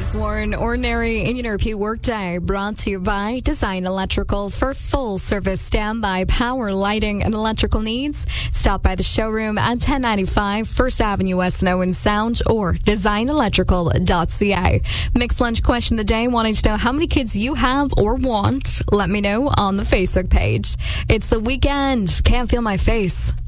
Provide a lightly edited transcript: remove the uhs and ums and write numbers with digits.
This Warren Ordinary in your P Workday brought to you by Design Electrical. For full service standby power, lighting, and electrical needs, stop by the showroom at 1095 First Avenue West in Owen Sound or designelectrical.ca. Mixed lunch question of the day, wanting to know how many kids you have or want. Let me know on the Facebook page. It's the weekend. Can't feel my face.